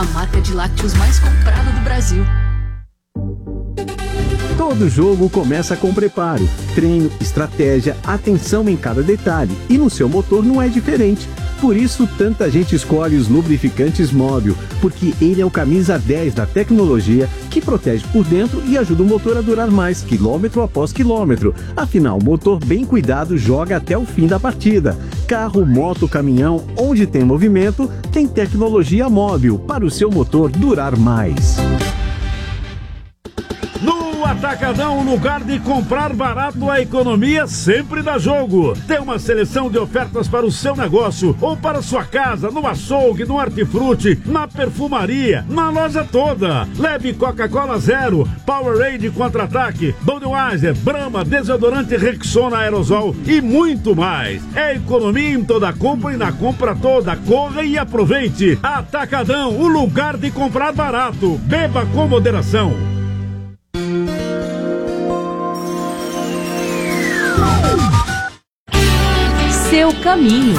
a marca de lácteos mais comprada do Brasil. Todo jogo começa com preparo, treino, estratégia, atenção em cada detalhe. E no seu motor não é diferente. Por isso, tanta gente escolhe os lubrificantes Móbil, porque ele é o camisa 10 da tecnologia que protege por dentro e ajuda o motor a durar mais, quilômetro após quilômetro. Afinal, o motor bem cuidado joga até o fim da partida. Carro, moto, caminhão, onde tem movimento, tem tecnologia Móbil para o seu motor durar mais. No Atacadão, o lugar de comprar barato, a economia sempre dá jogo. Tem uma seleção de ofertas para o seu negócio ou para sua casa, no açougue, no hortifruti, na perfumaria, na loja toda. Leve Coca-Cola Zero, Powerade Contra-Ataque, Budweiser, Brahma, desodorante Rexona Aerosol e muito mais. É economia em toda compra e na compra toda. Corra e aproveite. Atacadão, o lugar de comprar barato. Beba com moderação. Seu caminho.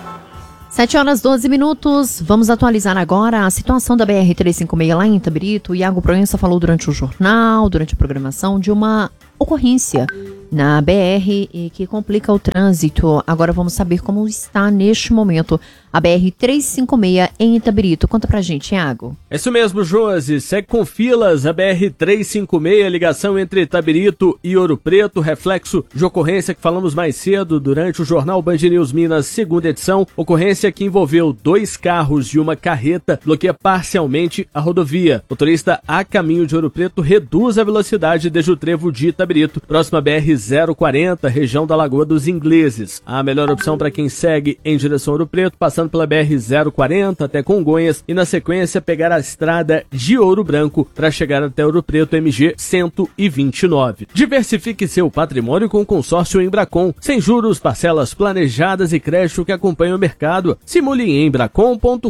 7h12. Vamos atualizar agora a situação da BR-356 lá em Itabirito. O Iago Proença falou durante o jornal, durante a programação, de uma ocorrência na BR e que complica o trânsito. Agora vamos saber como está neste momento a BR-356 em Itabirito. Conta pra gente, Iago. É isso mesmo, Josi. Segue com filas a BR-356, ligação entre Itabirito e Ouro Preto, reflexo de ocorrência que falamos mais cedo durante o jornal Band News Minas, segunda edição. Ocorrência que envolveu 2 carros e uma carreta, bloqueia parcialmente a rodovia. Motorista a caminho de Ouro Preto reduz a velocidade desde o trevo de Itabirito, próxima BR-040, região da Lagoa dos Ingleses. A melhor opção para quem segue em direção a Ouro Preto, passando pela BR-040 até Congonhas e na sequência pegar a estrada de Ouro Branco para chegar até Ouro Preto, MG 129. Diversifique seu patrimônio com o consórcio Embracon, sem juros, parcelas planejadas e crédito que acompanha o mercado. Simule em embracon.com.br.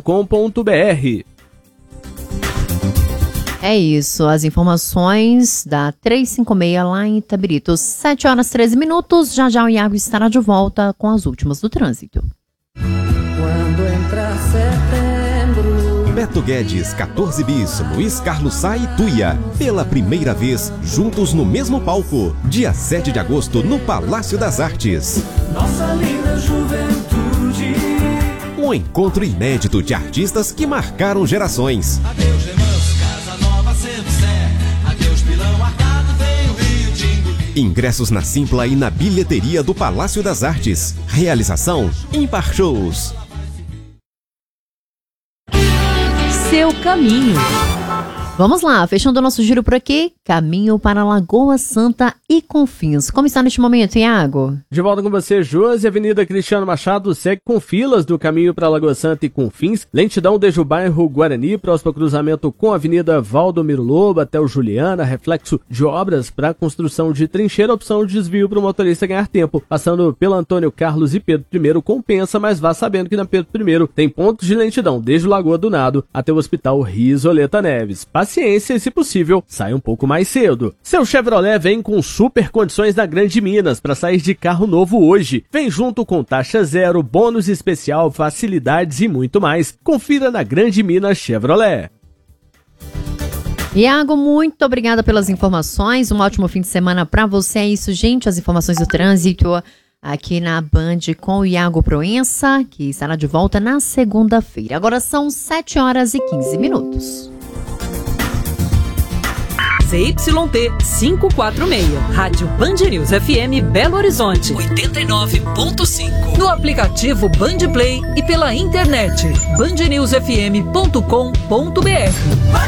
É isso, as informações da 356 lá em Itabirito. 7h13. Já o Iago estará de volta com as últimas do trânsito. Quando entrar setembro. Beto Guedes, 14 bis, Luiz Carlos Sá e Tuia. Pela primeira vez, juntos no mesmo palco. Dia 7 de agosto, no Palácio das Artes. Nossa linda juventude. Um encontro inédito de artistas que marcaram gerações. Adeus, Remanso, Casa Nova, Centro Sé. Adeus, Pilão, Arcado, vem o Rio de engolir. Ingressos na Simpla e na bilheteria do Palácio das Artes. Realização Impar Shows. Seu caminho. Vamos lá, fechando o nosso giro por aqui, caminho para Lagoa Santa e Confins. Como está neste momento, Iago? De volta com você, Josi. Avenida Cristiano Machado segue com filas do caminho para Lagoa Santa e Confins. Lentidão desde o bairro Guarani, próximo ao cruzamento com a Avenida Valdomiro Lobo até o Juliana, reflexo de obras para a construção de trincheira, opção de desvio para o motorista ganhar tempo. Passando pela Antônio Carlos e Pedro I, compensa, mas vá sabendo que na Pedro I tem pontos de lentidão desde o Lagoa do Nado até o Hospital Risoleta Neves. Paciência e, se possível, sai um pouco mais cedo. Seu Chevrolet vem com super condições na Grande Minas para sair de carro novo hoje. Vem junto com taxa zero, bônus especial, facilidades e muito mais. Confira na Grande Minas Chevrolet. Iago, muito obrigada pelas informações. Um ótimo fim de semana para você. É isso, gente. As informações do trânsito aqui na Band com o Iago Proença, que estará de volta na segunda-feira. Agora são 7h15. ZYT 546, Rádio Band News FM Belo Horizonte 89.5. No aplicativo Band Play e pela internet bandnewsfm.com.br.